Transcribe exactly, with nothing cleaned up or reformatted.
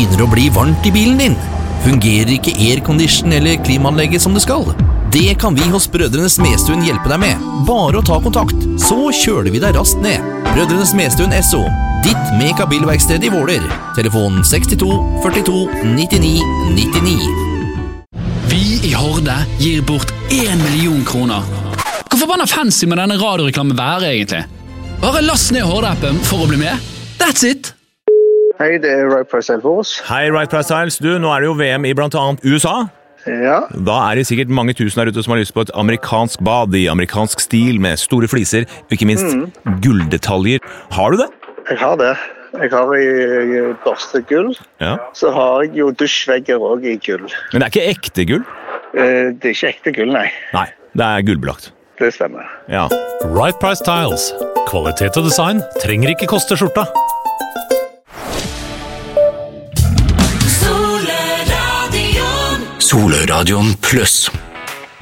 begynner å bli varmt i bilen din? Fungerer ikke aircondition eller klimaanlegget som det skal? Det kan vi hos Brødrenes Smedstuen hjelpe deg med. Bare å ta kontakt, så kjøler vi deg raskt ned. Brødrenes Smedstuen S O, ditt Meka-bilverksted i Våler. Telefon sekstito førtito nittini nittini. Vi i Horde gir bort en million kroner. Hvor forbanna fancy med denne radioreklamen være egentlig? Bare last ned Horde-appen for å bli med. That's it! Hei, det er Right Price Styles. Hei, Right Price Styles. Du, nå er det jo V M i blant annet U S A. Ja. Da er det sikkert mange tusen der ute som har lyst på et amerikansk bad i amerikansk stil med store fliser, og ikke minst mm. gulldetaljer. Har du det? Jeg har det. Jeg har i børste gull. Ja. Så har jeg jo dusjvegger også i gull. Men det er ikke ekte gull? Eh, det er ikke ekte gull, nei. Nei, det er gullbelagt. Det stemmer. Ja. Right Price Tiles. Kvalitet og design trenger ikke koste skjorta. Soløradion Pluss.